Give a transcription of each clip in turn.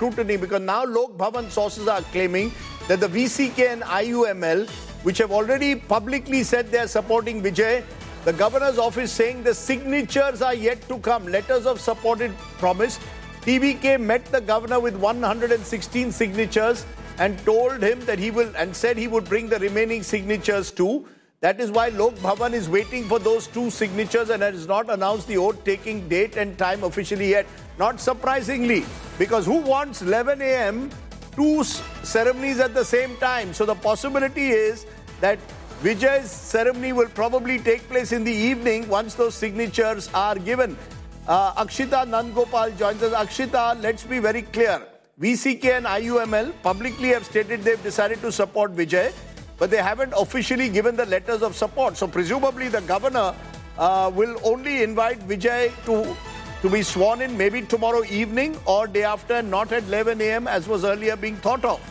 scrutiny, because now Lok Bhavan sources are claiming that the VCK and IUML, which have already publicly said they are supporting Vijay, the governor's office saying the signatures are yet to come, letters of support promised. TVK met the governor with 116 signatures and told him that said he would bring the remaining signatures too. That is why Lok Bhavan is waiting for those 2 signatures and has not announced the oath-taking date and time officially yet. Not surprisingly, because who wants 11 a.m. 2 ceremonies at the same time? So the possibility is that Vijay's ceremony will probably take place in the evening once those signatures are given. Akshita Nandgopal joins us. Akshita, let's be very clear. VCK and IUML publicly have stated they've decided to support Vijay, but they haven't officially given the letters of support. So presumably the governor will only invite Vijay to be sworn in maybe tomorrow evening or day after, not at 11 a.m. as was earlier being thought of.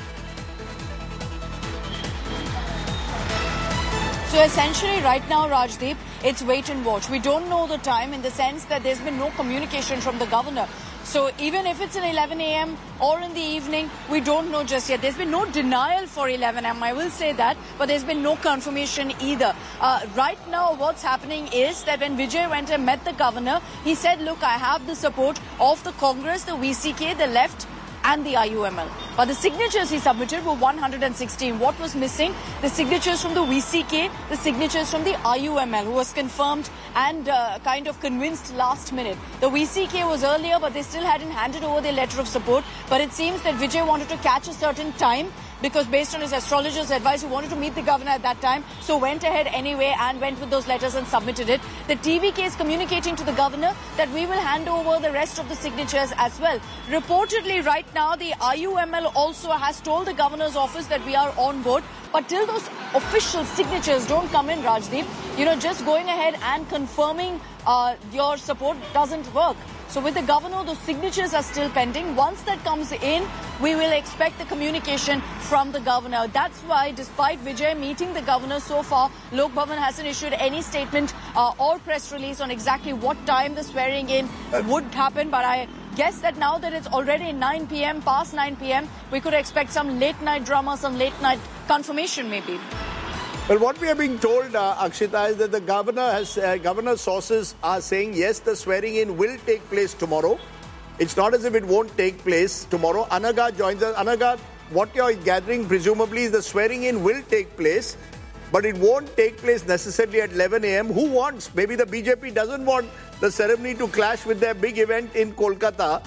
So essentially right now, Rajdeep, it's wait and watch. We don't know the time in the sense that there's been no communication from the governor. So even if it's in 11 a.m. or in the evening, we don't know just yet. There's been no denial for 11 a.m., I will say that, but there's been no confirmation either. Right now, what's happening is that when Vijay went and met the governor, he said, look, I have the support of the Congress, the VCK, the left, and the IUML. But the signatures he submitted were 116. What was missing? The signatures from the VCK, the signatures from the IUML, who was confirmed and kind of convinced last minute. The VCK was earlier, but they still hadn't handed over their letter of support. But it seems that Vijay wanted to catch a certain time, because based on his astrologer's advice, he wanted to meet the governor at that time. So went ahead anyway and went with those letters and submitted it. The TVK is communicating to the governor that we will hand over the rest of the signatures as well. Reportedly right now, the IUML also has told the governor's office that we are on board. But till those official signatures don't come in, Rajdeep, just going ahead and confirming your support doesn't work. So with the governor, those signatures are still pending. Once that comes in, we will expect the communication from the governor. That's why, despite Vijay meeting the governor so far, Lok Bhavan hasn't issued any statement or press release on exactly what time the swearing in would happen. But I guess that now that it's already 9 p.m., past 9 p.m., we could expect some late night drama, some late night confirmation maybe. Well, what we are being told, Akshita, is that the governor's sources are saying, yes, the swearing in will take place tomorrow. It's not as if it won't take place tomorrow. Anaga joins us. Anaga, what you're gathering presumably is the swearing in will take place, but it won't take place necessarily at 11 a.m. Who wants? Maybe the BJP doesn't want the ceremony to clash with their big event in Kolkata.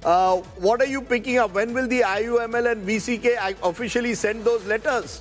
What are you picking up? When will the IUML and VCK officially send those letters?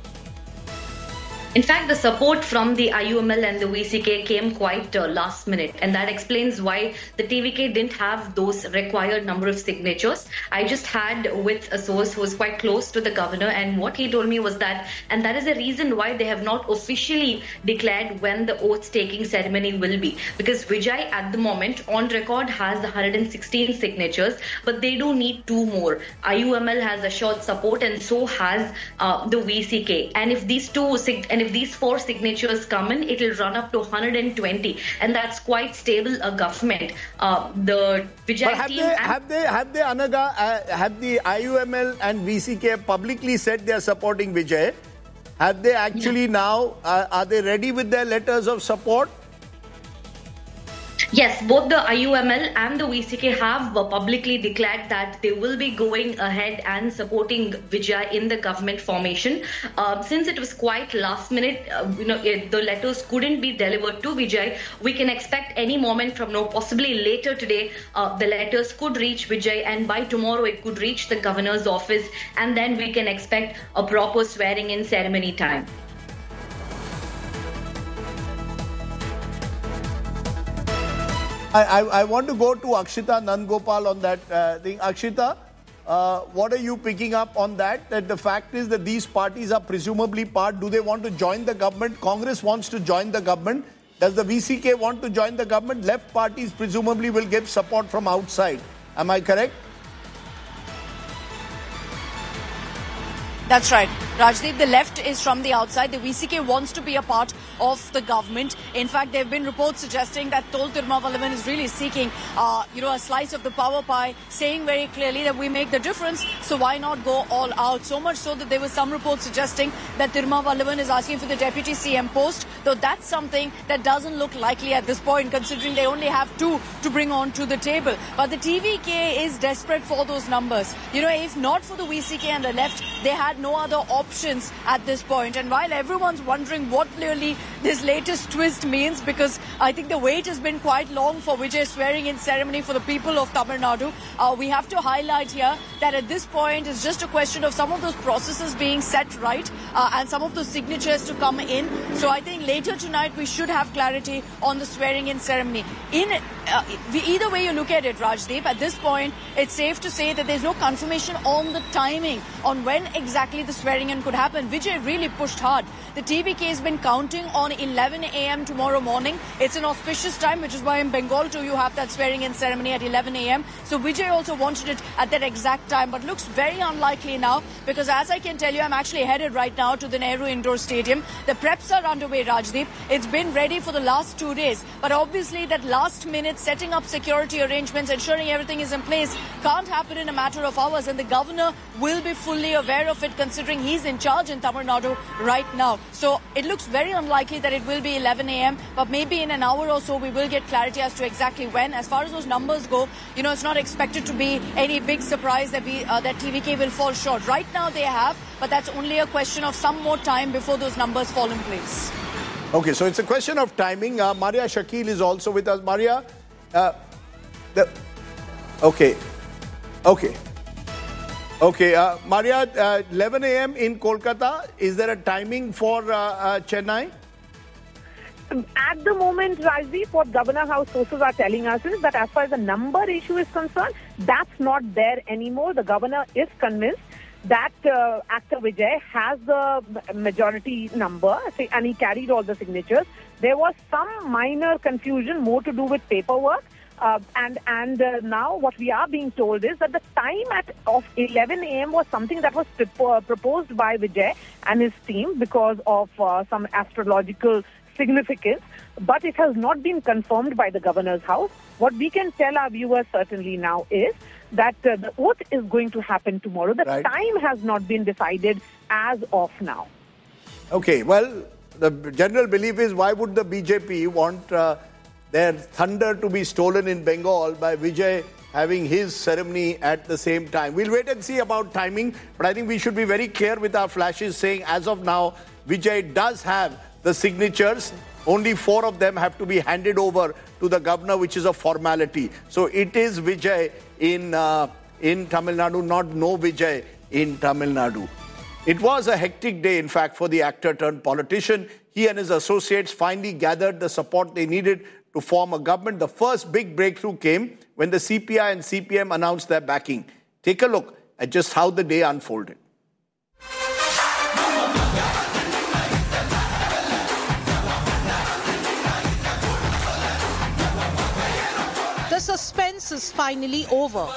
In fact, the support from the IUML and the VCK came quite last minute, and that explains why the TVK didn't have those required number of signatures. I just had with a source who was quite close to the governor, and what he told me was that, and that is the reason why they have not officially declared when the oath-taking ceremony will be, because Vijay at the moment on record has 116 signatures, but they do need 2 more. IUML has assured support, and so has the VCK. And if these 4 signatures come in, it will run up to 120, and that's quite stable a government. The Vijay team have they Anaga, have the IUML and VCK publicly said they are supporting Vijay? Have they actually now, are they ready with their letters of support? Yes, both the IUML and the VCK have publicly declared that they will be going ahead and supporting Vijay in the government formation. Since it was quite last minute, the letters couldn't be delivered to Vijay. We can expect any moment from now, possibly later today, the letters could reach Vijay, and by tomorrow it could reach the governor's office, and then we can expect a proper swearing-in ceremony time. I want to go to Akshita Nandgopal on that thing. Akshita, what are you picking up on that? That the fact is that these parties are presumably do they want to join the government? Congress wants to join the government. Does the VCK want to join the government? Left parties presumably will give support from outside. Am I correct? That's right. Rajdeep, the left is from the outside. The VCK wants to be a part of the government. In fact, there have been reports suggesting that Tol Tirumavallavan is really seeking, a slice of the power pie, saying very clearly that we make the difference, so why not go all out? So much so that there were some reports suggesting that Tirumavallavan is asking for the Deputy CM post, though that's something that doesn't look likely at this point, considering they only have 2 to bring on to the table. But the TVK is desperate for those numbers. If not for the VCK and the left, they had no other options at this point. And while everyone's wondering what really this latest twist means, because I think the wait has been quite long for Vijay's swearing-in ceremony for the people of Tamil Nadu, we have to highlight here that at this point it's just a question of some of those processes being set right and some of those signatures to come in. So I think later tonight we should have clarity on the swearing-in ceremony. Either way you look at it, Rajdeep, at this point it's safe to say that there's no confirmation on the timing on when exactly the swearing-in could happen. Vijay really pushed hard. The TVK has been counting on 11 a.m. tomorrow morning. It's an auspicious time, which is why in Bengal too you have that swearing-in ceremony at 11 a.m. So Vijay also wanted it at that exact time, but looks very unlikely now, because as I can tell you, I'm actually headed right now to the Nehru Indoor Stadium. The preps are underway, Rajdeep. It's been ready for the last 2 days, but obviously that last minute setting up security arrangements, ensuring everything is in place, can't happen in a matter of hours, and the governor will be fully aware of it, considering he's in charge in Tamil Nadu right now. So it looks very unlikely that it will be 11 a.m., but maybe in an hour or so we will get clarity as to exactly when. As far as those numbers go, it's not expected to be any big surprise that that TVK will fall short. Right now they have, but that's only a question of some more time before those numbers fall in place. Okay, so it's a question of timing. Maria Shakil is also with us. Maria, Maria, 11 a.m. in Kolkata. Is there a timing for Chennai? At the moment, Rajdeep, what Governor House sources are telling us is that as far as the number issue is concerned, that's not there anymore. The governor is convinced that actor Vijay has the majority number, and he carried all the signatures. There was some minor confusion, more to do with paperwork. And now what we are being told is that the time of 11 a.m. was something that was proposed by Vijay and his team because of some astrological significance, but it has not been confirmed by the Governor's House. What we can tell our viewers certainly now is that the oath is going to happen tomorrow. The time has not been decided as of now. Okay, well, the general belief is, why would the BJP want their thunder to be stolen in Bengal by Vijay having his ceremony at the same time? We'll wait and see about timing, but I think we should be very clear with our flashes saying as of now, Vijay does have the signatures. Only 4 of them have to be handed over to the governor, which is a formality. So it is Vijay in Tamil Nadu, not no Vijay in Tamil Nadu. It was a hectic day, in fact, for the actor turned politician. He and his associates finally gathered the support they needed to form a government. The first big breakthrough came when the CPI and CPM announced their backing. Take a look at just how the day unfolded. The suspense is finally over.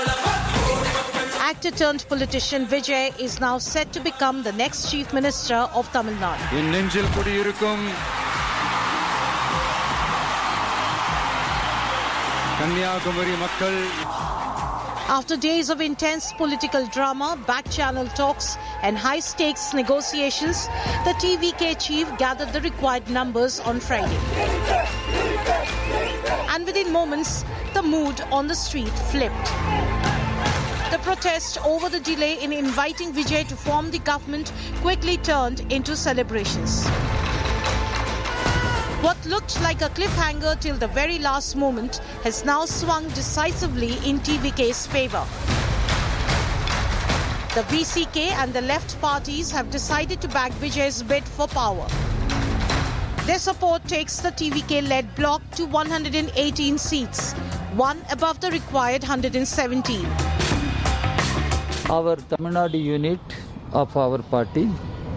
Actor-turned-politician Vijay is now set to become the next Chief Minister of Tamil Nadu. In Ninjil Kudiyirukkum Kanyakumari Makkal. After days of intense political drama, back-channel talks and high-stakes negotiations, the TVK chief gathered the required numbers on Friday. And within moments, the mood on the street flipped. The protest over the delay in inviting Vijay to form the government quickly turned into celebrations. What looked like a cliffhanger till the very last moment has now swung decisively in TVK's favour. The VCK and the left parties have decided to back Vijay's bid for power. Their support takes the TVK-led bloc to 118 seats, one above the required 117. Our Tamil Nadu unit of our party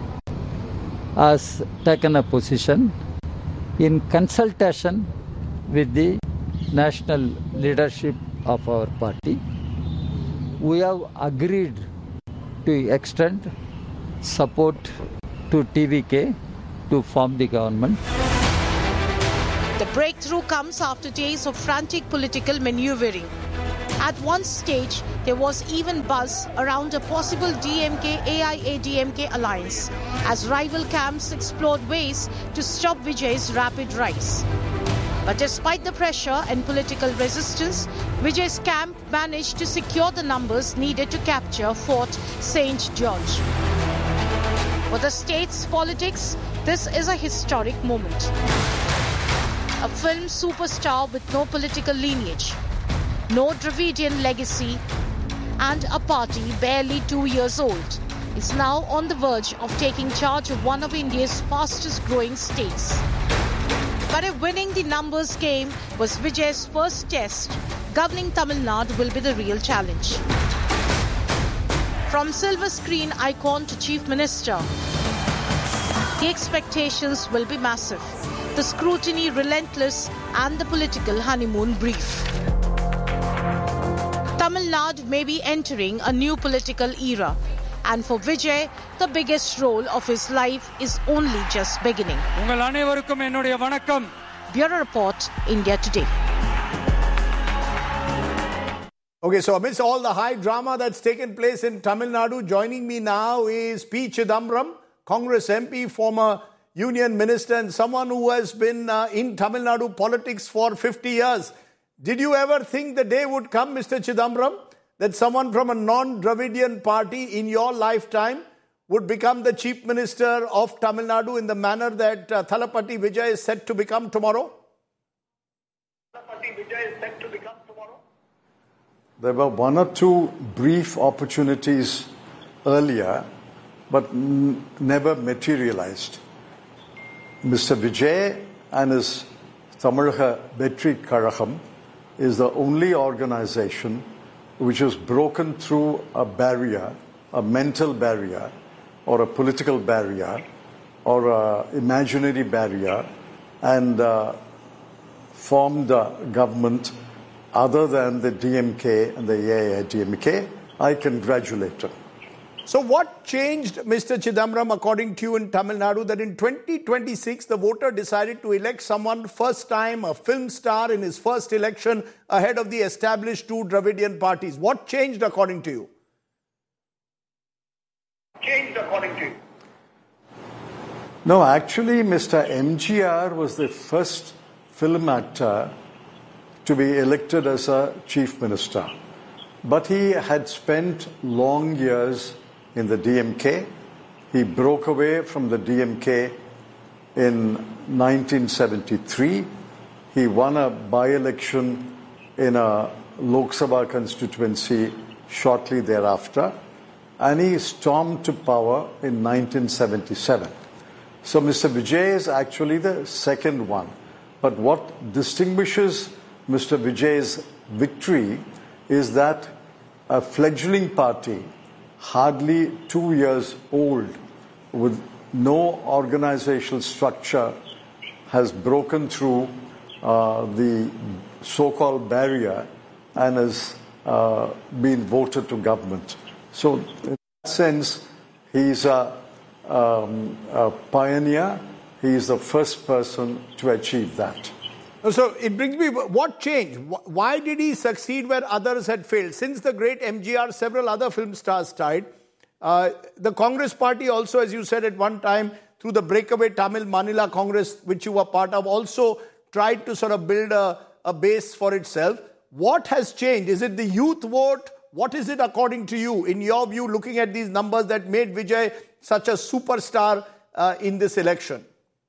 has taken a position in consultation with the national leadership of our party. We have agreed to extend support to TVK to form the government. The breakthrough comes after days of frantic political maneuvering. At one stage, there was even buzz around a possible DMK-AIADMK alliance as rival camps explored ways to stop Vijay's rapid rise. But despite the pressure and political resistance, Vijay's camp managed to secure the numbers needed to capture Fort St. George. For the state's politics, this is a historic moment. A film superstar with no political lineage, no Dravidian legacy, and a party barely 2 years old is now on the verge of taking charge of one of India's fastest growing states. But if winning the numbers game was Vijay's first test, governing Tamil Nadu will be the real challenge. From silver screen icon to chief minister, the expectations will be massive, the scrutiny relentless, and the political honeymoon brief. Tamil Nadu may be entering a new political era, and for Vijay, the biggest role of his life is only just beginning. Bureau Report, India Today. Okay, so amidst all the high drama that's taken place in Tamil Nadu, joining me now is P. Chidambaram, Congress MP, former Union Minister, and someone who has been in Tamil Nadu politics for 50 years. Did you ever think the day would come, Mr. Chidambaram, that someone from a non-Dravidian party in your lifetime would become the Chief Minister of Tamil Nadu in the manner that Thalapathy Vijay is set to become tomorrow? There were one or two brief opportunities earlier, but never materialized. Mr. Vijay and his Tamilha Vetri Kazhagam is the only organization which has broken through a barrier, a mental barrier, or a political barrier, or an imaginary barrier, and formed a government other than the DMK and the AIADMK. I congratulate them. So what changed, Mr. Chidambaram, according to you in Tamil Nadu, that in 2026 the voter decided to elect someone first time, a film star in his first election ahead of the established two Dravidian parties? What changed according to you? No, actually Mr. MGR was the first film actor to be elected as a chief minister. But he had spent long years in the DMK. He broke away from the DMK in 1973. He won a by-election in a Lok Sabha constituency shortly thereafter, and he stormed to power in 1977. So Mr. Vijay is actually the second one. But what distinguishes Mr. Vijay's victory is that a fledgling party, hardly 2 years old, with no organizational structure, has broken through the so-called barrier and has been voted to government. So in that sense, he's a pioneer. He is the first person to achieve that. So it brings me, what changed? Why did he succeed where others had failed? Since the great MGR, several other film stars died. The Congress party also, as you said at one time, through the breakaway Tamil Manila Congress, which you were part of, also tried to sort of build a base for itself. What has changed? Is it the youth vote? What is it according to you, in your view, looking at these numbers that made Vijay such a superstar in this election?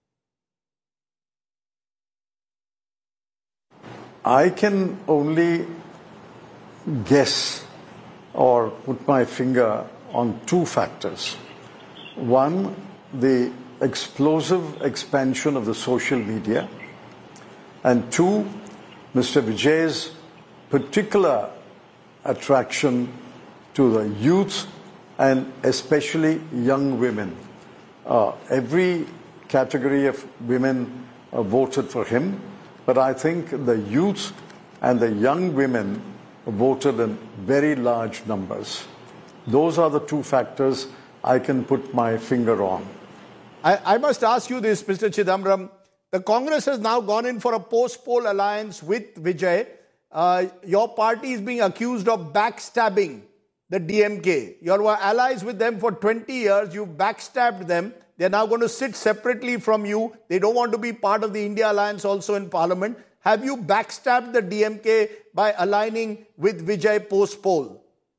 I can only guess or put my finger on two factors. One, the explosive expansion of the social media. And two, Mr. Vijay's particular attraction to the youth and especially young women. Every category of women voted for him. But I think the youth and the young women voted in very large numbers. Those are the two factors I can put my finger on. I must ask you this, Mr. Chidambaram. The Congress has now gone in for a post-poll alliance with Vijay. Your party is being accused of backstabbing the DMK. You were allies with them for 20 years. You backstabbed them. They're now going to sit separately from you. They don't want to be part of the India alliance also in Parliament. Have you backstabbed the DMK by aligning with Vijay post-poll?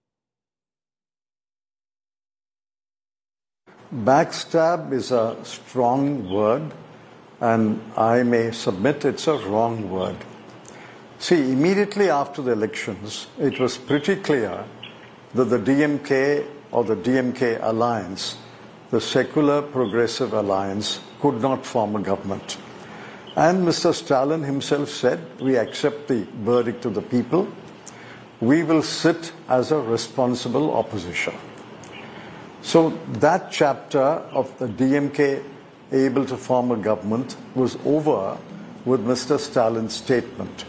Backstab is a strong word, and I may submit it's a wrong word. See, immediately after the elections, it was pretty clear that the DMK or the DMK alliance, the Secular Progressive Alliance, could not form a government. And Mr. Stalin himself said, we accept the verdict of the people. We will sit as a responsible opposition. So that chapter of the DMK able to form a government was over with Mr. Stalin's statement.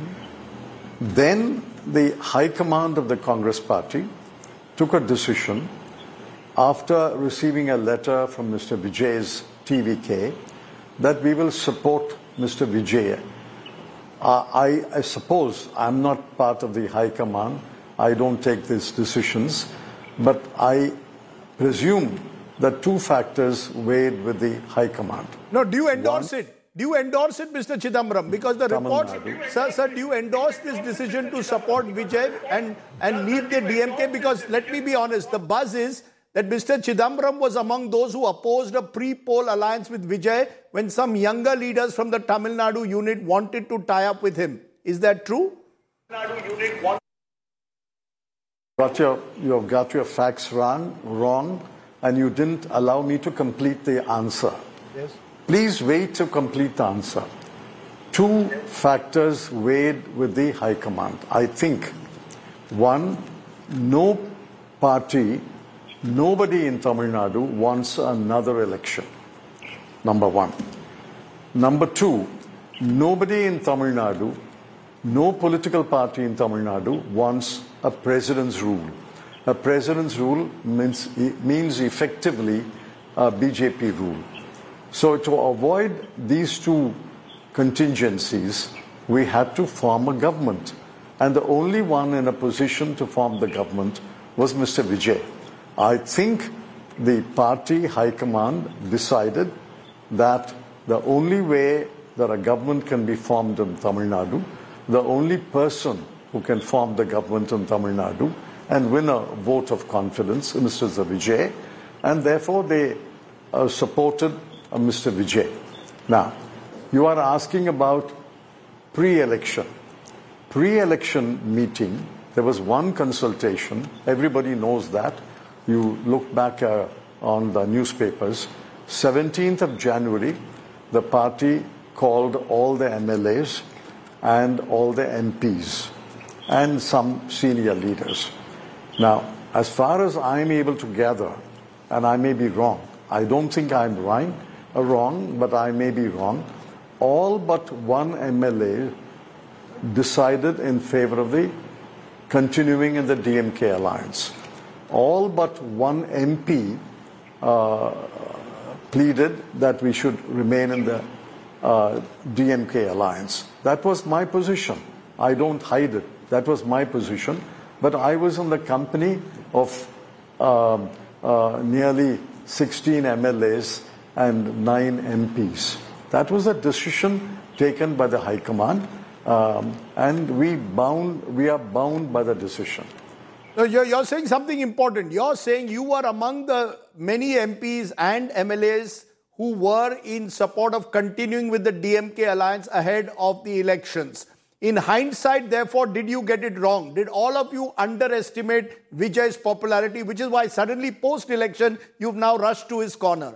Then the High Command of the Congress Party took a decision after receiving a letter from Mr. Vijay's TVK that we will support Mr. Vijay. I suppose I'm not part of the High Command. I don't take these decisions, but I presume that two factors weighed with the High Command. No, do you endorse it? Do you endorse it, Mr. Chidambaram? Because the reports... Sir, do you endorse this decision to support Vijay and leave the DMK? Because let me be honest, the buzz is that Mr. Chidambaram was among those who opposed a pre-poll alliance with Vijay when some younger leaders from the Tamil Nadu unit wanted to tie up with him. Is that true? You have got your facts wrong, and you didn't allow me to complete the answer. Yes. Please wait to complete the answer. Two factors weighed with the High Command. I think, one, no party, nobody in Tamil Nadu wants another election. Number one. Number two, nobody in Tamil Nadu, no political party in Tamil Nadu wants a president's rule. A president's rule means effectively a BJP rule. So to avoid these two contingencies, we had to form a government. And the only one in a position to form the government was Mr. Vijay. I think the party High Command decided that the only way that a government can be formed in Tamil Nadu, the only person who can form the government in Tamil Nadu and win a vote of confidence is Mr. Vijay, and therefore they supported Mr. Vijay. Now, you are asking about pre-election. Pre-election meeting, there was one consultation, everybody knows that. You look back on the newspapers, 17th of January, the party called all the MLAs and all the MPs and some senior leaders. Now, as far as I'm able to gather, and I may be wrong, I don't think I'm wrong, but I may be wrong, all but one MLA decided in favor of the continuing in the DMK alliance. All but one MP pleaded that we should remain in the DMK alliance. That was my position. I don't hide it. That was my position. But I was in the company of nearly 16 MLAs and 9 MPs. That was a decision taken by the High Command, and we are bound by the decision. So you're saying something important. You're saying you were among the many MPs and MLAs who were in support of continuing with the DMK alliance ahead of the elections. In hindsight, therefore, did you get it wrong? Did all of you underestimate Vijay's popularity, which is why suddenly post-election, you've now rushed to his corner?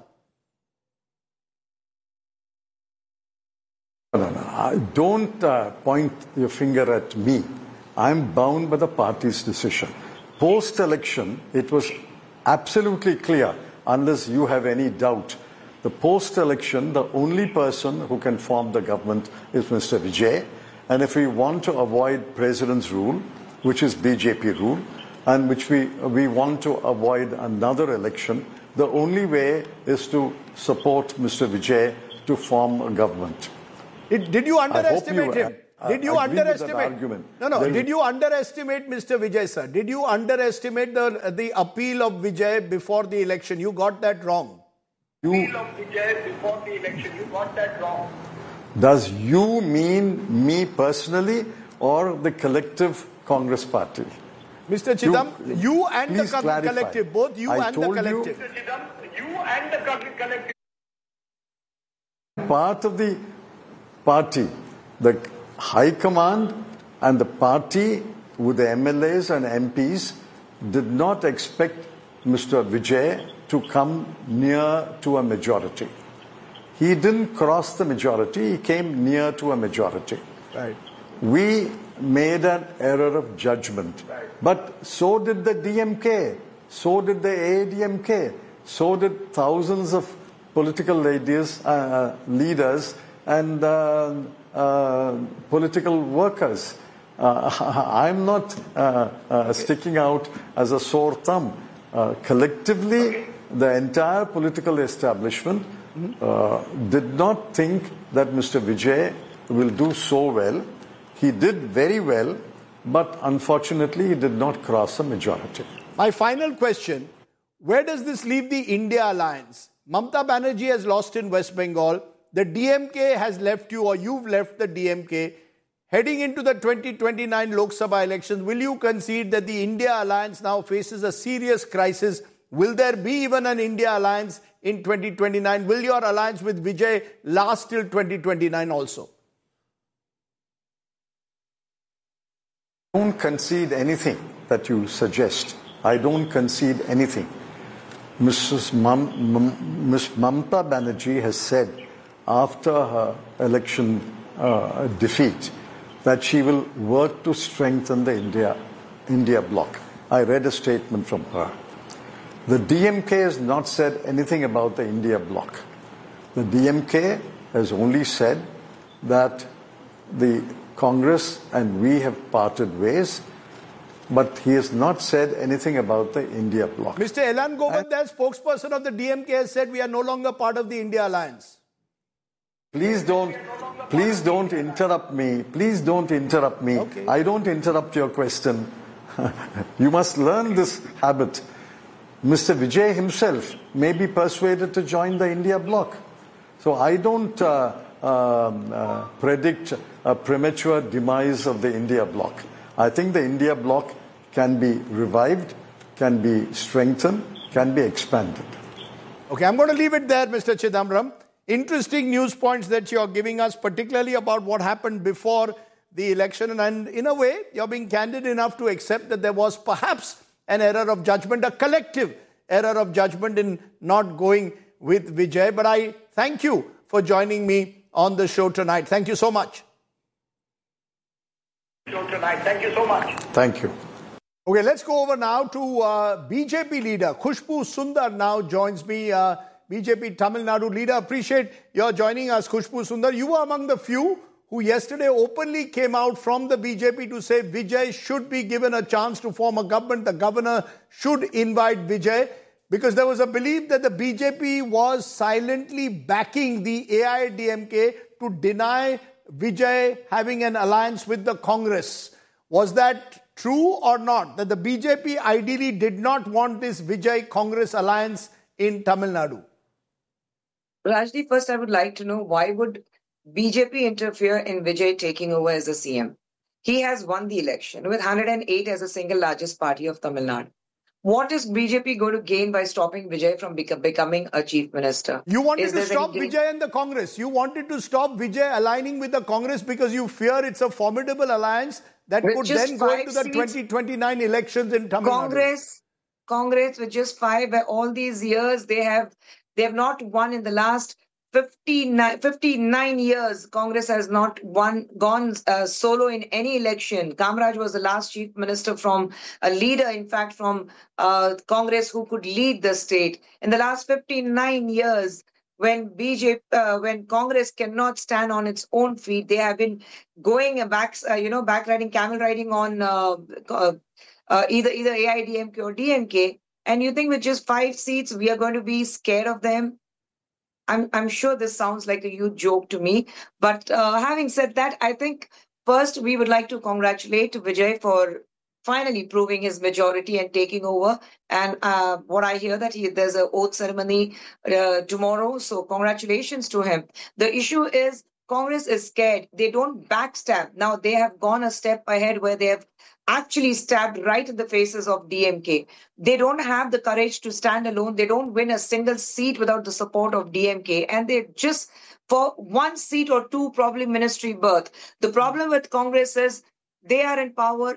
No. Don't point your finger at me. I'm bound by the party's decision. Post-election, it was absolutely clear, unless you have any doubt. The post-election, the only person who can form the government is Mr. Vijay. And if we want to avoid president's rule, which is BJP rule, and which we want to avoid another election, the only way is to support Mr. Vijay to form a government. Did you underestimate him? Did you underestimate? Did you underestimate Mr. Vijay, sir? Did you underestimate the appeal of Vijay before the election? You got that wrong. Does you mean me personally or the collective Congress party? Mr. Chidam, you and the collective, both you and the collective. Mr. Chidam, you and the collective. Part of the party, the High Command and the party with the MLAs and MPs did not expect Mr. Vijay to come near to a majority. He didn't cross the majority, he came near to a majority. Right. We made an error of judgment. But so did the DMK, so did the ADMK, so did thousands of political leaders and political workers. I'm not sticking out as a sore thumb. Collectively, the entire political establishment did not think that Mr. Vijay will do so well. He did very well, but unfortunately he did not cross a majority. My final question, where does this leave the India alliance? Mamata Banerjee has lost in West Bengal. The DMK has left you, or you've left the DMK. Heading into the 2029 Lok Sabha elections, will you concede that the India alliance now faces a serious crisis? Will there be even an India alliance in 2029? Will your alliance with Vijay last till 2029 also? I don't concede anything that you suggest. I don't concede anything. Ms. Mamata Banerjee has said after her election defeat that she will work to strengthen the India bloc. I read a statement from her. The DMK has not said anything about the India bloc. The DMK has only said that the Congress and we have parted ways, but he has not said anything about the India bloc. Mr. Elan Govardhan, spokesperson of the DMK, has said we are no longer part of the India alliance. Please don't interrupt me. Please don't interrupt me. Okay. I don't interrupt your question. You must learn this habit. Mr. Vijay himself may be persuaded to join the India bloc. So I don't predict a premature demise of the India bloc. I think the India bloc can be revived, can be strengthened, can be expanded. Okay, I'm going to leave it there, Mr. Chidambaram. Interesting news points that you're giving us, particularly about what happened before the election. And in a way, you're being candid enough to accept that there was perhaps an error of judgment, a collective error of judgment in not going with Vijay. But I thank you for joining me on the show tonight. Thank you so much. Thank you so much. Thank you. Okay, let's go over now to BJP leader Khushbu Sundar now joins me. BJP Tamil Nadu leader, appreciate your joining us, Khushbu Sundar. You were among the few who yesterday openly came out from the BJP to say Vijay should be given a chance to form a government. The governor should invite Vijay, because there was a belief that the BJP was silently backing the AIADMK to deny Vijay having an alliance with the Congress. Was that true or not? That the BJP ideally did not want this Vijay Congress alliance in Tamil Nadu? Rajdeep, first I would like to know, why would BJP interfere in Vijay taking over as the CM? He has won the election with 108 as the single largest party of Tamil Nadu. What is BJP going to gain by stopping Vijay from becoming a chief minister? You wanted to stop Vijay and the Congress. You wanted to stop Vijay aligning with the Congress because you fear it's a formidable alliance that could then go into the 2029 elections in Tamil Nadu. Congress with just 5, where all these years they have not won in the last 59 years. Congress has not gone solo in any election. Kamraj was the last chief minister from a leader, in fact, from Congress who could lead the state. In the last 59 years, when Congress cannot stand on its own feet, they have been going back, back riding, camel riding on either AIDMK or DMK, and you think with just 5 seats we are going to be scared of them? I'm sure this sounds like a huge joke to me, but having said that, I think first we would like to congratulate Vijay for finally proving his majority and taking over. And what I hear that there's an oath ceremony tomorrow, so congratulations to him. The issue is Congress is scared. They don't backstab. Now they have gone a step ahead where they have actually stabbed right in the faces of DMK. They don't have the courage to stand alone. They don't win a single seat without the support of DMK. And they just, for 1 seat or 2, probably ministry berth. The problem with Congress is they are in power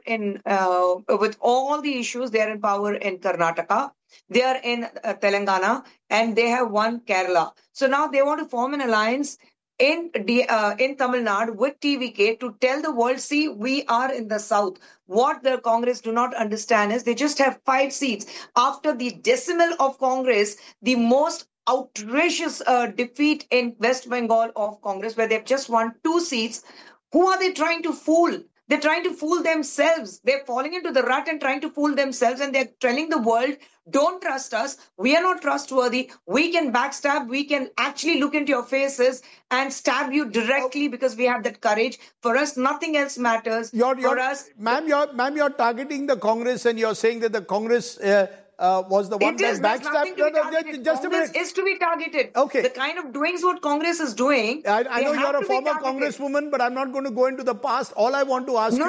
with all the issues. They are in power in Karnataka. They are in Telangana, and they have won Kerala. So now they want to form an alliance in Tamil Nadu with TVK to tell the world, see, we are in the south. What the Congress do not understand is they just have 5 seats. After the decimal of Congress, the most outrageous defeat in West Bengal of Congress, where they've just won 2 seats, who are they trying to fool? They're trying to fool themselves. They're falling into the rut and trying to fool themselves, and they're telling the world, don't trust us. We are not trustworthy. We can backstab. We can actually look into your faces and stab you directly because we have that courage. For us, nothing else matters. Ma'am, you're targeting the Congress, and you're saying that the Congress was the one that backstabbed. Just a minute. Is to be targeted. Okay. The kind of doings what Congress is doing. I know you're a former Congresswoman, but I'm not going to go into the past. All I want to ask No.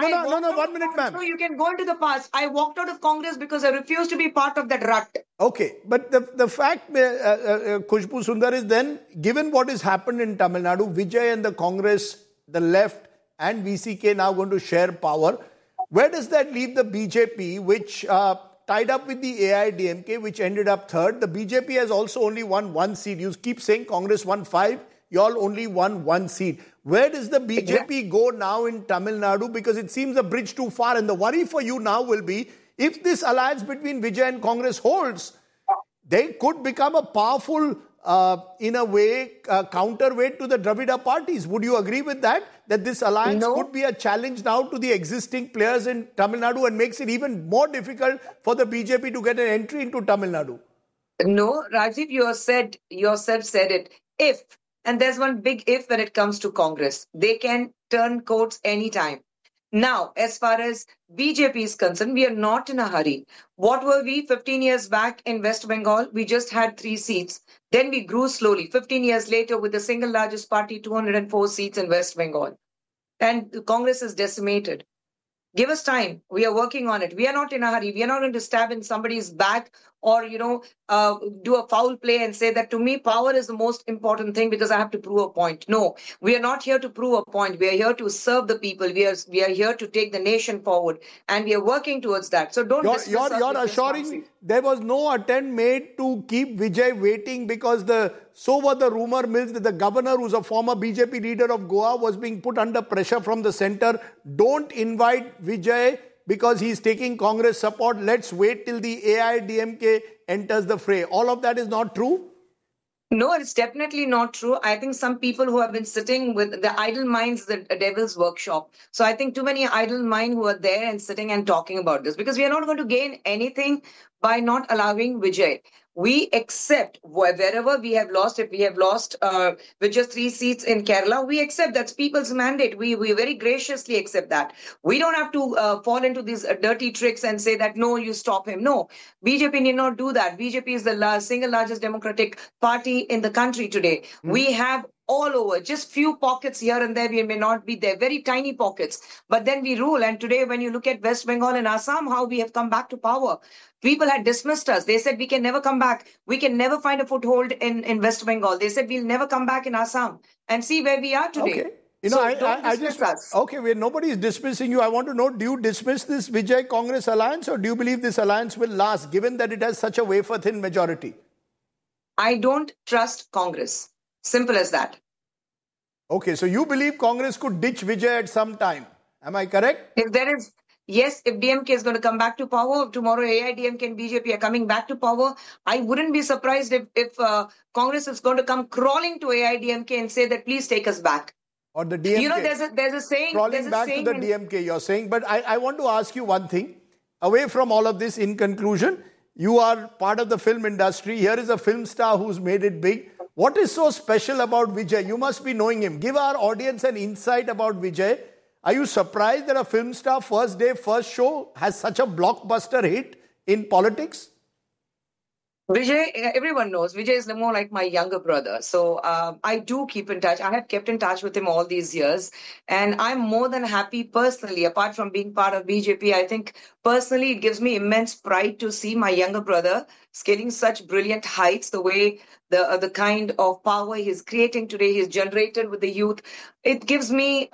1 minute, ma'am. No, you can go into the past. I walked out of Congress because I refused to be part of that rut. Okay, but the fact, Khushbu Sundar, is then, given what has happened in Tamil Nadu, Vijay and the Congress, the left and VCK now going to share power. Where does that leave the BJP, which tied up with the AIDMK, which ended up third? The BJP has also only won 1 seat. You keep saying Congress won 5. You all only won 1 seat. Where does the BJP go now in Tamil Nadu? Because it seems a bridge too far. And the worry for you now will be, if this alliance between Vijay and Congress holds, they could become a powerful, in a way, counterweight to the Dravida parties. Would you agree with that? That this alliance could be a challenge now to the existing players in Tamil Nadu and makes it even more difficult for the BJP to get an entry into Tamil Nadu? No, Rajiv, yourself said it. If, and there's one big if when it comes to Congress, they can turn coats anytime. Now, as far as BJP is concerned, we are not in a hurry. What were we 15 years back in West Bengal? We just had 3 seats. Then we grew slowly. 15 years later, with the single largest party, 204 seats in West Bengal. And Congress is decimated. Give us time. We are working on it. We are not in a hurry. We are not going to stab in somebody's back or, do a foul play and say that to me, power is the most important thing because I have to prove a point. No, we are not here to prove a point. We are here to serve the people. We are here to take the nation forward. And we are working towards that. So don't You're assuring there was no attempt made to keep Vijay waiting because so were the rumor mills that the governor, who's a former BJP leader of Goa, was being put under pressure from the center. Don't invite Vijay because he's taking Congress support. Let's wait till the AIDMK enters the fray. All of that is not true? No, it's definitely not true. I think some people who have been sitting with the idle minds, the devil's workshop. So I think too many idle minds who are there and sitting and talking about this, because we are not going to gain anything by not allowing Vijay. We accept wherever we have lost. If we have lost with just 3 seats in Kerala, we accept that's people's mandate. We very graciously accept that. We don't have to fall into these dirty tricks and say that, no, you stop him. No, BJP need not do that. BJP is the single largest democratic party in the country today. We have all over, just few pockets here and there, we may not be there, very tiny pockets, but then we rule. And today, when you look at West Bengal and Assam, how we have come back to power. People had dismissed us. They said we can never come back. We can never find a foothold in West Bengal. They said we'll never come back in Assam. And see where we are today. Okay. Okay, nobody is dismissing you. I want to know, do you dismiss this Vijay Congress alliance, or do you believe this alliance will last, given that it has such a wafer-thin majority? I don't trust Congress. Simple as that. Okay, so you believe Congress could ditch Vijay at some time. Am I correct? If DMK is going to come back to power, tomorrow AIDMK and BJP are coming back to power, I wouldn't be surprised if Congress is going to come crawling to AIDMK and say that please take us back. Or the DMK. There's a saying. Crawling back to the DMK, you're saying. But I want to ask you one thing. away from all of this, in conclusion, you are part of the film industry. Here is a film star who's made it big. What is so special about Vijay? You must be knowing him. Give our audience an insight about Vijay. Are you surprised that a film star first day, first show has such a blockbuster hit in politics? Vijay, everyone knows, Vijay is more like my younger brother. So I do keep in touch. I have kept in touch with him all these years. And I'm more than happy personally, apart from being part of BJP, I think personally it gives me immense pride to see my younger brother scaling such brilliant heights, the way the kind of power he's creating today, he's generated with the youth. It gives me,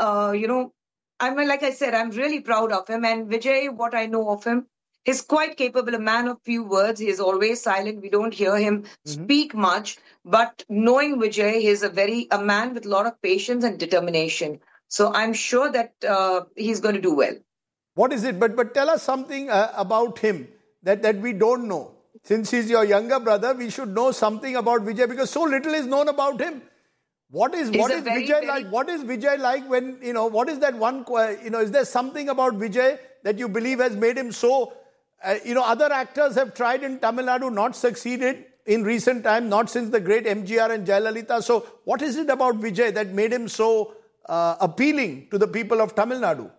like I said, I'm really proud of him. And Vijay, what I know of him, he's quite capable, a man of few words. He's always silent. We don't hear him speak much. But knowing Vijay, he's a man with a lot of patience and determination. So I'm sure that he's going to do well. What is it? But tell us something about him that we don't know. Since he's your younger brother, we should know something about Vijay because so little is known about him. What is Vijay like? What is Vijay like when, what is that one, is there something about Vijay that you believe has made him so... other actors have tried in Tamil Nadu, not succeeded in recent time, not since the great MGR and Jayalalitha. So what is it about Vijay that made him so appealing to the people of Tamil Nadu?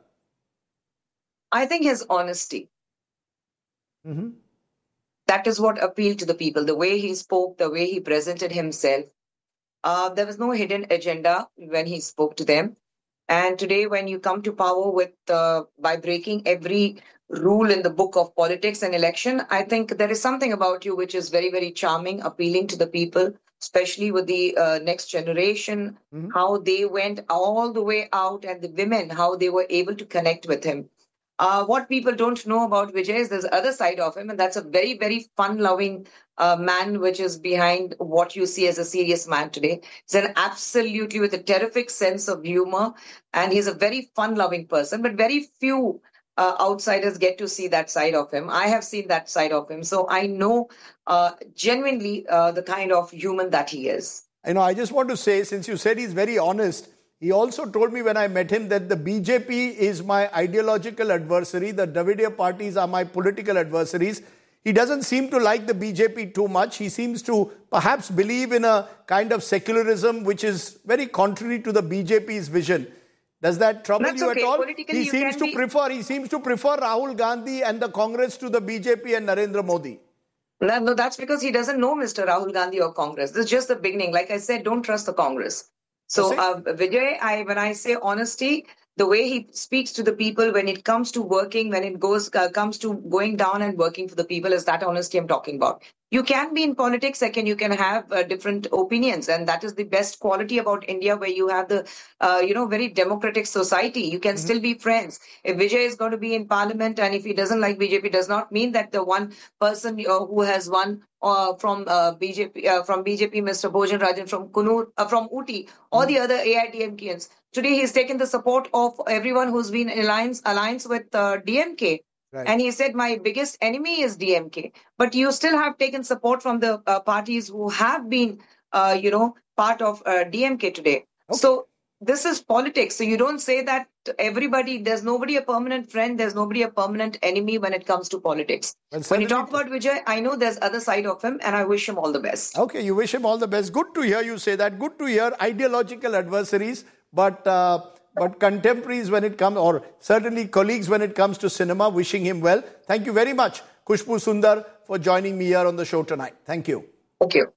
I think his honesty. Mm-hmm. That is what appealed to the people. The way he spoke, the way he presented himself. There was no hidden agenda when he spoke to them. And today when you come to power by breaking every rule in the book of politics and election, I think there is something about you which is very, very charming, appealing to the people, especially with the next generation, how they went all the way out, and the women, how they were able to connect with him. What people don't know about Vijay is there's the other side of him, and that's a very, very fun-loving man, which is behind what you see as a serious man today. He's an absolutely with a terrific sense of humor, and he's a very fun-loving person, but very few outsiders get to see that side of him. I have seen that side of him, so I know genuinely the kind of human that he is. I just want to say, since you said he's very honest, he also told me when I met him that the BJP is my ideological adversary, the Dravidiya parties are my political adversaries. He doesn't seem to like the BJP too much. He seems to perhaps believe in a kind of secularism which is very contrary to the BJP's vision. Does that trouble you at all? He seems to prefer Rahul Gandhi and the Congress to the BJP and Narendra Modi. No, that's because he doesn't know Mr. Rahul Gandhi or Congress. This is just the beginning. Like I said, don't trust the Congress. So Vijay, when I say honesty, the way he speaks to the people when it comes to working, when it comes to going down and working for the people, is that honesty I'm talking about. You can be in politics, you can have different opinions, and that is the best quality about India, where you have the, very democratic society. You can still be friends. If Vijay is going to be in parliament, and if he doesn't like BJP, does not mean that the one person who has won from BJP, Mr. Bhojan Rajan from Kunur, from Ooty, or the other AIDMKs. Today, he's taken the support of everyone who's been in alliance with DMK. Right. And he said, my biggest enemy is DMK. But you still have taken support from the parties who have been, part of DMK today. Okay. So this is politics. So you don't say that there's nobody a permanent friend, there's nobody a permanent enemy when it comes to politics. When you talk about Vijay, I know there's other side of him, and I wish him all the best. Okay, you wish him all the best. Good to hear you say that. Good to hear ideological adversaries, but contemporaries when it comes, or certainly colleagues when it comes to cinema, wishing him well. Thank you very much, Khushbu Sundar, for joining me here on the show tonight. Thank you. Thank you.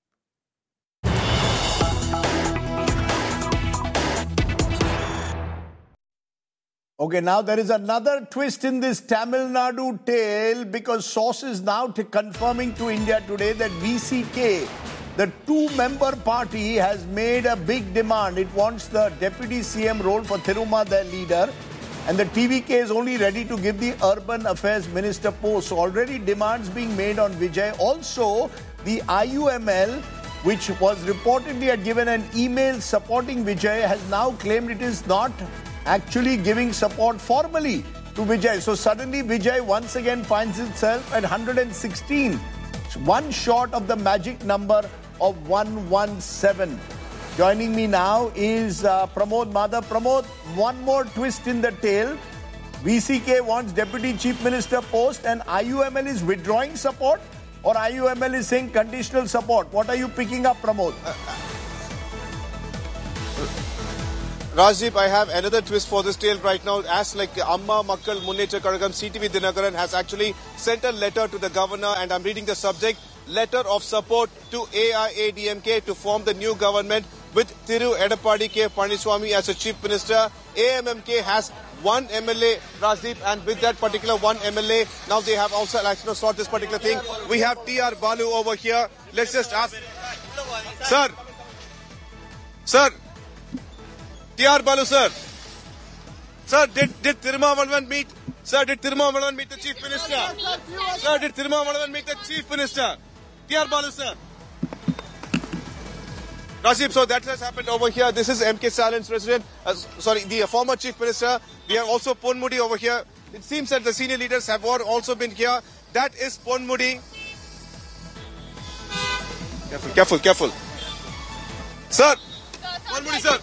Okay, now there is another twist in this Tamil Nadu tale, because sources now confirming to India Today that VCK, the two-member party, has made a big demand. It wants the deputy CM role for Thiruma, their leader, and the TVK is only ready to give the urban affairs minister post. So already demands being made on Vijay. Also, the IUML, which was reportedly had given an email supporting Vijay, has now claimed it is not actually giving support formally to Vijay. So suddenly Vijay once again finds itself at 116, one short of the magic number of 117. Joining me now is Pramod Madhav. Pramod, one more twist in the tale. VCK wants Deputy Chief Minister post and IUML is withdrawing support, or IUML is saying conditional support? What are you picking up, Pramod? Rajdeep, I have another twist for this tale right now. As like Amma Makkal Munnettra Kazhagam, CTV Dinakaran has actually sent a letter to the governor, and I'm reading the subject: letter of support to AIADMK to form the new government with Thiru Edappadi K. Palaniswamy as a chief minister. AMMK has one MLA, Rajdeep, and with that particular one MLA, now they have also sought this particular thing. We have TR Balu over here. Let's just ask. Sir. TR Balu, sir. Sir, did Tirumavalan meet? Sir, did Tirumavalan meet the chief minister? Sir, did Tirumavalan meet the chief minister? TR Balu, sir. Rajdeep, so that has happened over here. This is MK Stalin's resident. The former chief minister. We have also Ponmudi over here. It seems that the senior leaders have also been here. That is Ponmudi. Careful. Sir. Ponmudi, sir.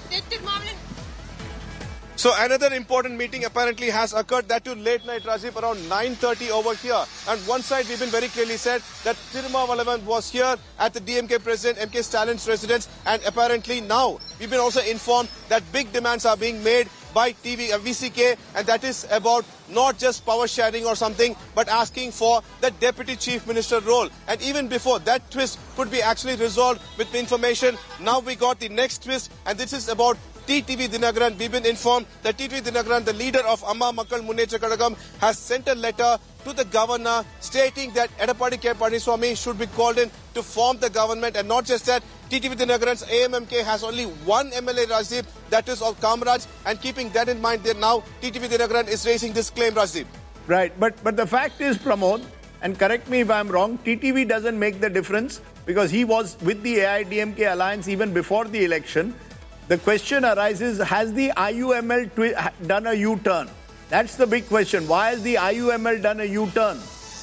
So another important meeting apparently has occurred, that too late night, Rajdeep, around 9:30 over here. And one side we've been very clearly said that Tirumavalan was here at the DMK president, MK Stalin's residence, and apparently now we've been also informed that big demands are being made by VCK, and that is about not just power sharing or something, but asking for the deputy chief minister role. And even before that twist could be actually resolved with the information, now we got the next twist, and this is about TTV Dinakaran. We've been informed that TTV Dinakaran, the leader of Amma Makkal Munnettra Kazhagam, has sent a letter to the governor stating that Edappadi K. Palaniswamy should be called in to form the government. And not just that, TTV Dinakaran's AMMK has only one MLA, Rajdeep, that is of Kamraj. And keeping that in mind, now TTV Dinakaran is raising this claim, Rajdeep. Right, but the fact is, Pramod, and correct me if I'm wrong, TTV doesn't make the difference because he was with the AIDMK alliance even before the election. The question arises, has the IUML done a U-turn? That's the big question. Why has the IUML done a U-turn?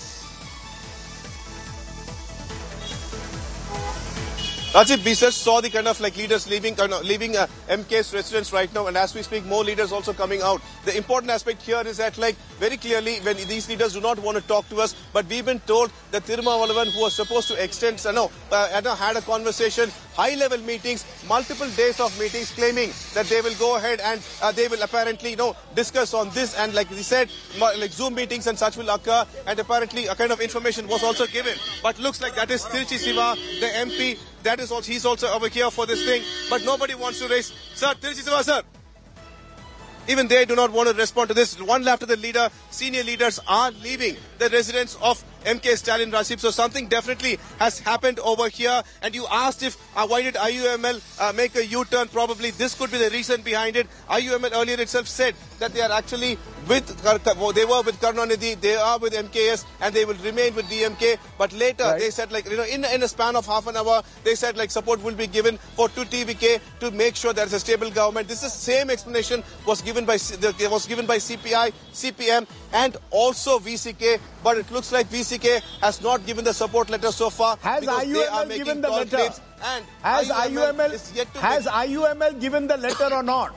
Rajdeep, we just saw the kind of like leaders leaving MK's residence right now, and as we speak, more leaders also coming out. The important aspect here is that, like, very clearly, when these leaders do not want to talk to us, but we've been told that Tirumavalan, who was supposed to extend, had a conversation, high-level meetings, multiple days of meetings, claiming that they will go ahead and they will apparently, discuss on this, and like we said, like Zoom meetings and such will occur, and apparently a kind of information was also given. But looks like that is Tiruchi Siva, the MP. That is also, he's also over here for this thing, but nobody wants to raise. Sir, Tiruchi Siva, sir. Even they do not want to respond to this. One after the leader, senior leaders are leaving the residence of MK Stalin, Rajdeep. So something definitely has happened over here. And you asked if why did IUML make a U-turn? Probably this could be the reason behind it. IUML earlier itself said that they are actually they were with Karunanidhi, they are with MKS, and they will remain with DMK. But later they said, like, in a span of half an hour, they said like support will be given to TVK to make sure there is a stable government. This is the same explanation was given by CPI, CPM, and also VCK. But it looks like VCK has not given the support letter so far. Has IUML given the letter? And has IUML given the letter or not?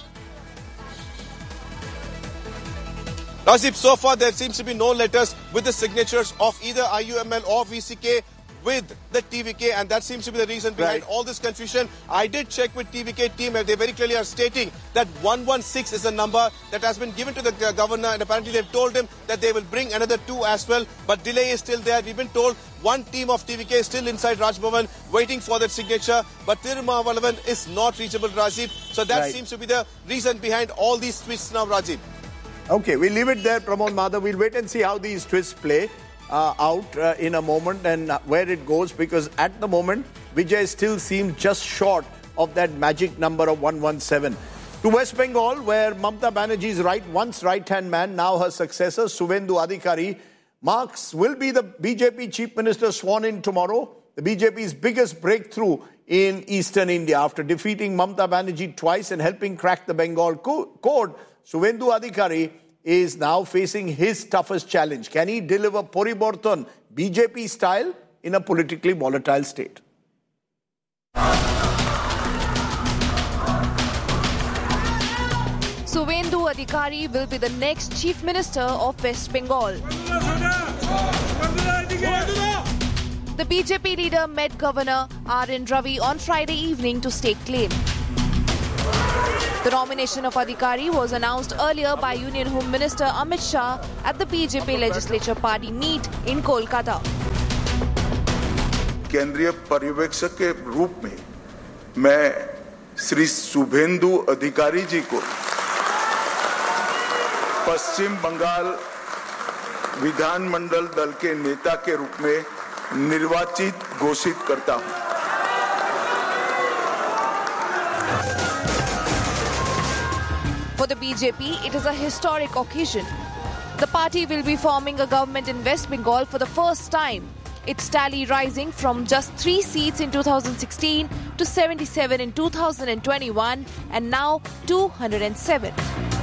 Rajdeep, so far there seems to be no letters with the signatures of either IUML or VCK with the TVK, and that seems to be the reason behind all this confusion. I did check with TVK team, and they very clearly are stating that 116 is the number that has been given to the governor, and apparently they've told him that they will bring another 2 as well, but delay is still there. We've been told one team of TVK is still inside Raj Bhavan waiting for that signature, but Tirumavalan is not reachable, Rajdeep. So that seems to be the reason behind all these twists now, Rajdeep. Okay, we'll leave it there, Pramod Madhav. We'll wait and see how these twists play out in a moment and where it goes, because at the moment, Vijay still seems just short of that magic number of 117. To West Bengal, where Mamata Banerjee's once right-hand man, now her successor, Suvendu Adhikari, will be the BJP Chief Minister sworn in tomorrow. The BJP's biggest breakthrough in eastern India. After defeating Mamata Banerjee twice and helping crack the Bengal code, Suvendu Adhikari is now facing his toughest challenge. Can he deliver Poriborton BJP style in a politically volatile state? Suvendu Adhikari will be the next Chief Minister of West Bengal. The BJP leader met Governor R.N. Ravi on Friday evening to stake claim. The nomination of Adhikari was announced earlier by Union Home Minister Amit Shah at the BJP Legislature Party meet in Kolkata. केंद्रीय पर्यवेक्षक के रूप में मैं श्री शुभेंदु अधिकारी जी को पश्चिम बंगाल विधानमंडल दल के नेता के रूप में निर्वाचित घोषित करता हूं। For the BJP, it is a historic occasion. The party will be forming a government in West Bengal for the first time. Its tally rising from just 3 seats in 2016 to 77 in 2021 and now 207.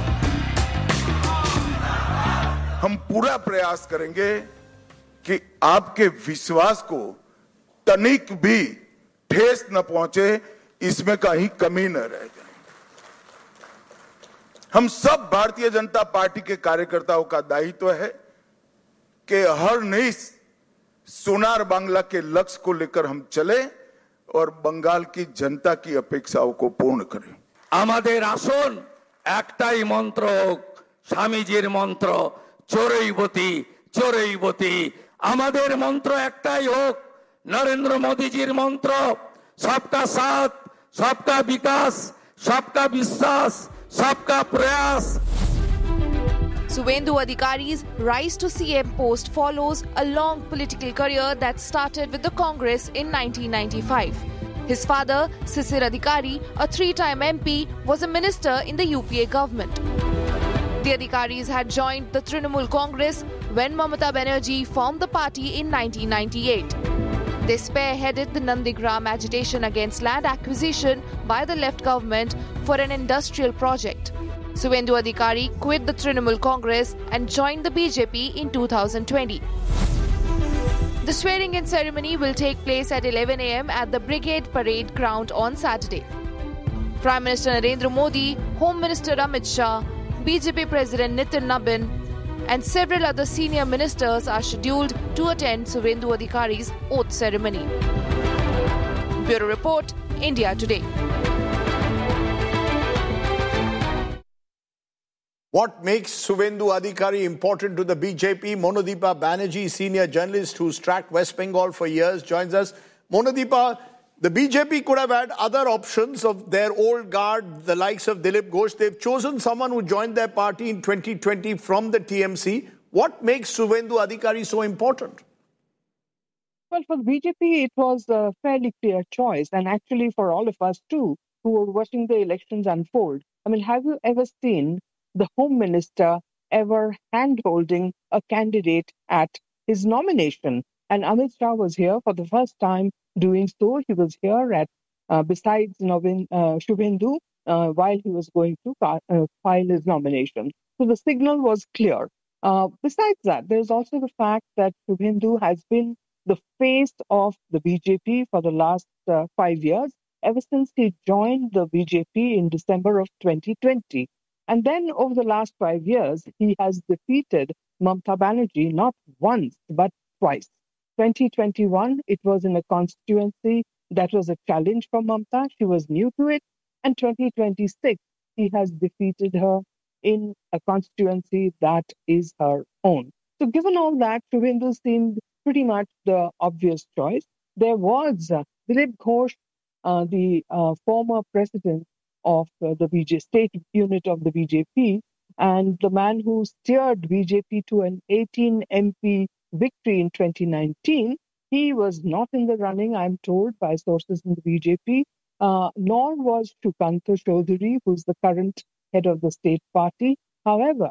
हम पूरा प्रयास करेंगे कि आपके विश्वास को तनिक भी ठेस न पहुंचे, इसमें कहीं कमी न रह जाए। हम सब भारतीय जनता पार्टी के कार्यकर्ताओं का दायित्व है कि हर नई सोनार बांग्ला के लक्ष्य को लेकर हम चले और बंगाल की जनता की अपेक्षाओं को पूर्ण करें। আমাদের আসন একটাই মন্ত্র, স্বামীজির মন্ত্র, চোরৈবতী চোরৈবতী। আমাদের মন্ত্র একটাই হোক, নরেন্দ্র মোদীজির মন্ত্র, সবকা সাথ, সবকা বিকাশ, সবকা বিশ্বাস, সবকা প্রয়াস। Subhendu Adhikari's rise to CM post follows a long political career that started with the Congress in 1995. His father, Sisir Adhikari, a 3-time MP, was a minister in the UPA government. The Adhikaris had joined the Trinamool Congress when Mamata Banerjee formed the party in 1998. They spearheaded the Nandigram agitation against land acquisition by the left government for an industrial project. Subhendu Adhikari quit the Trinamool Congress and joined the BJP in 2020. The swearing-in ceremony will take place at 11 a.m. at the Brigade Parade Ground on Saturday. Prime Minister Narendra Modi, Home Minister Amit Shah, BJP President Nitin Nabin and several other senior ministers are scheduled to attend Subhendu Adhikari's oath ceremony. Bureau Report, India Today. What makes Subhendu Adhikari important to the BJP? Monodeepa Banerjee, senior journalist who's tracked West Bengal for years, joins us. Monodeepa, the BJP could have had other options of their old guard, the likes of Dilip Ghosh. They've chosen someone who joined their party in 2020 from the TMC. What makes Subhendu Adhikari so important? Well, for the BJP, it was a fairly clear choice, and actually for all of us too, who were watching the elections unfold. I mean, have you ever seen the Home Minister ever hand-holding a candidate at his nomination? And Amit Shah was here for the first time doing so. He was here at besides Subhendu while he was going to file his nomination. So the signal was clear. Besides that, there's also the fact that Subhendu has been the face of the BJP for the last 5 years, ever since he joined the BJP in December of 2020. And then over the last 5 years, he has defeated Mamata Banerjee not once, but twice. 2021, it was in a constituency that was a challenge for Mamata. She was new to it. And 2026, he has defeated her in a constituency that is her own. So given all that, Subhendu seemed pretty much the obvious choice. There was Dilip Ghosh, the former president of the state unit of the BJP, and the man who steered BJP to an 18 MP victory in 2019. He was not in the running, I'm told, by sources in the BJP, nor was Sukanta Chaudhary, who's the current head of the state party. However,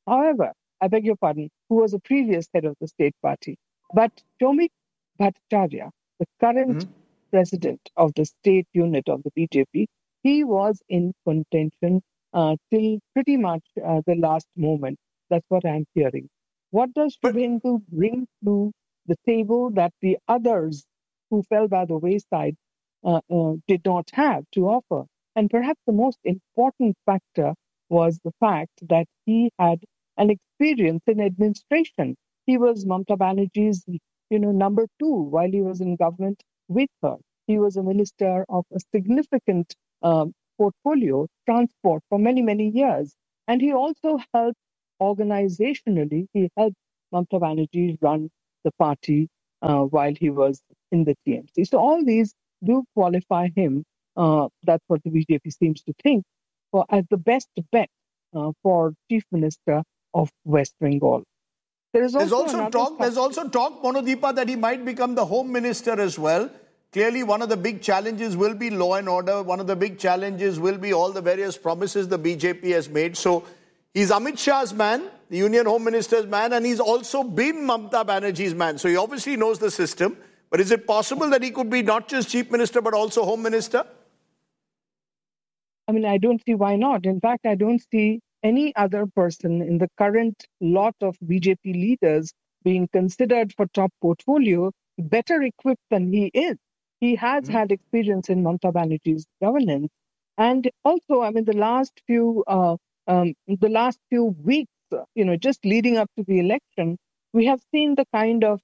I beg your pardon, who was a previous head of the state party. But Shomik Bhattacharya, the current president of the state unit of the BJP, he was in contention till pretty much the last moment. That's what I'm hearing. What does Subhendu bring to the table that the others who fell by the wayside did not have to offer? And perhaps the most important factor was the fact that he had an experience in administration. He was Mamata Banerjee's, number 2 while he was in government with her. He was a minister of a significant portfolio, transport, for many, many years. And he also helped organizationally, he helped Mamata Banerjee run the party while he was in the TMC. So all these do qualify him, that's what the BJP seems to think, as the best bet for Chief Minister of West Bengal. There's also talk, Monodeepa, that he might become the Home Minister as well. Clearly, one of the big challenges will be law and order. One of the big challenges will be all the various promises the BJP has made. So he's Amit Shah's man, the Union Home Minister's man, and he's also been Mamata Banerjee's man. So he obviously knows the system. But is it possible that he could be not just Chief Minister, but also Home Minister? I mean, I don't see why not. In fact, I don't see any other person in the current lot of BJP leaders being considered for top portfolio better equipped than he is. He has had experience in Mamata Banerjee's governance. And also, I mean, the last few weeks, just leading up to the election, we have seen the kind of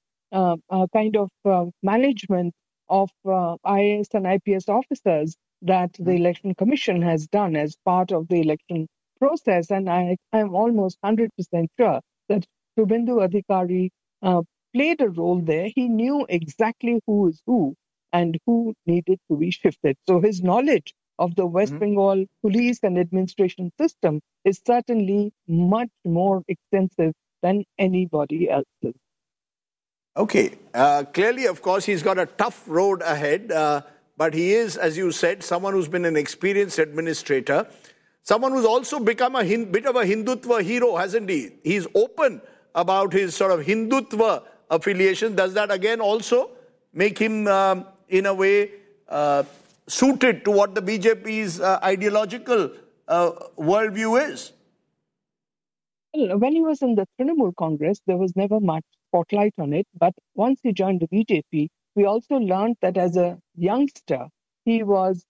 management of IAS and IPS officers that the Election Commission has done as part of the election process. And I am almost 100% sure that Shubhendu Adhikari played a role there. He knew exactly who is who and who needed to be shifted. So his knowledge of the West Bengal police and administration system is certainly much more extensive than anybody else's. Okay. Clearly, of course, he's got a tough road ahead. But he is, as you said, someone who's been an experienced administrator. Someone who's also become a bit of a Hindutva hero, hasn't he? He's open about his sort of Hindutva affiliation. Does that again also make him, in a way, suited to what the BJP's ideological worldview is? Well, when he was in the Trinamool Congress, there was never much spotlight on it. But once he joined the BJP, we also learned that as a youngster, he was,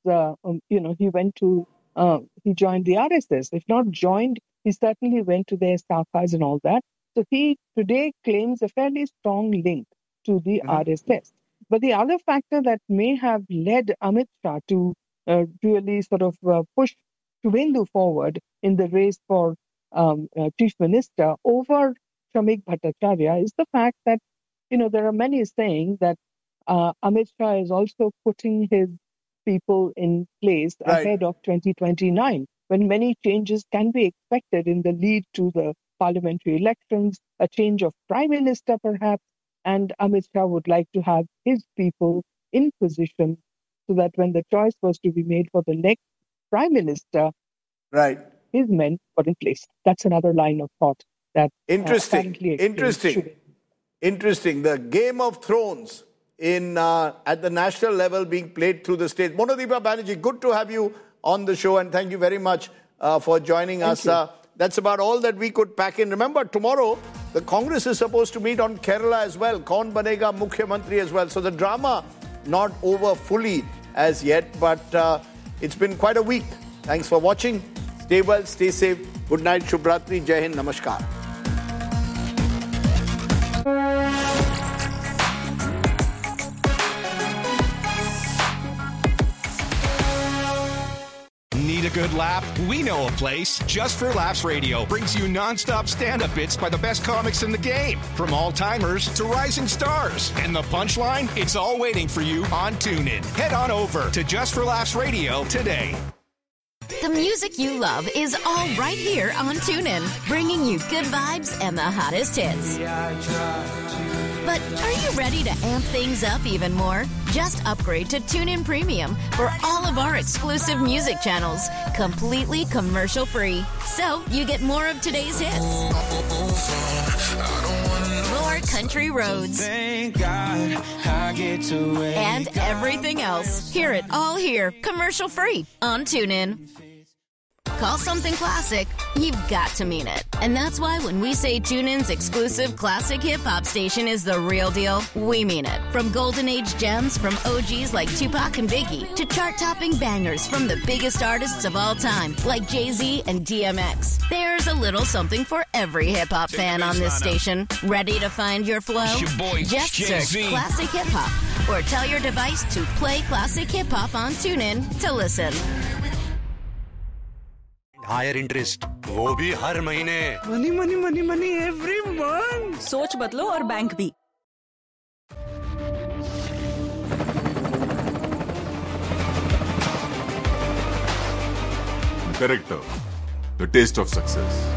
he joined the RSS. If not joined, he certainly went to their staffers and all that. So he today claims a fairly strong link to the RSS. But the other factor that may have led Amit Shah to really sort of push Shubhendu forward in the race for Chief Minister over Shramik Bhattacharya is the fact that, there are many saying that Amit Shah is also putting his people in place ahead of 2029, when many changes can be expected in the lead to the parliamentary elections, a change of prime minister perhaps, and Amit Shah would like to have his people in position so that when the choice was to be made for the next prime minister, his men were in place. That's another line of thought that Interesting. The Game of Thrones at the national level being played through the state. Monodeepa Banerjee, good to have you on the show, and thank you very much for joining us. That's about all that we could pack in. Remember, tomorrow, the Congress is supposed to meet on Kerala as well. Kaun Banega Mukhyamantri as well. So the drama not over fully as yet, but it's been quite a week. Thanks for watching. Stay well, stay safe. Good night, Shubhratri, Jai Hind, Namaskar. Need a good laugh? We know a place. Just for Laughs Radio brings you non-stop stand-up bits by the best comics in the game. From all-timers to rising stars. And the punchline? It's all waiting for you on TuneIn. Head on over to Just for Laughs Radio today. The music you love is all right here on TuneIn, bringing you good vibes and the hottest hits. But are you ready to amp things up even more? Just upgrade to TuneIn Premium for all of our exclusive music channels, completely commercial-free. So you get more of today's hits, more country roads, and everything else. Hear it all here, commercial-free on TuneIn. call something classic, you've got to mean it. And that's why when we say TuneIn's exclusive classic hip-hop station is the real deal, we mean it. From golden age gems from OGs like Tupac and Biggie to chart-topping bangers from the biggest artists of all time like Jay-Z and DMX. There's a little something for every hip-hop fan on this station. Ready to find your flow? It's your boy, Just Jay-Z. search Classic Hip Hop or tell your device to play Classic Hip Hop on TuneIn to listen. Higher interest वो भी हर महीने money money money money every month. सोच बदलो और bank भी। Corrector, the taste of success.